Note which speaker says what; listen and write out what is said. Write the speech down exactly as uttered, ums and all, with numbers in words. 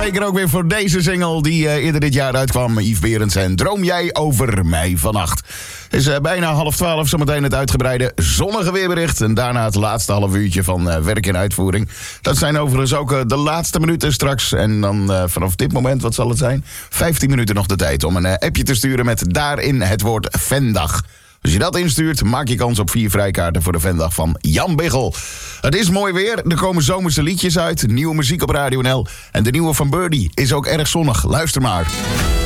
Speaker 1: Zeker ook weer voor deze single die uh, eerder dit jaar uitkwam. Yves Berends en Droom jij over mij vannacht. Het is uh, bijna half twaalf, zometeen het uitgebreide zonnige weerbericht. En daarna het laatste half uurtje van uh, werk in uitvoering. Dat zijn overigens ook uh, de laatste minuten straks. En dan uh, vanaf dit moment, wat zal het zijn? vijftien minuten nog de tijd om een uh, appje te sturen met daarin het woord Vendag. Als je dat instuurt, maak je kans op vier vrijkaarten voor de Vendag van Jan Biggel. Het is mooi weer, er komen zomerse liedjes uit, nieuwe muziek op Radio N L. En de nieuwe van Birdie is ook erg zonnig. Luister maar.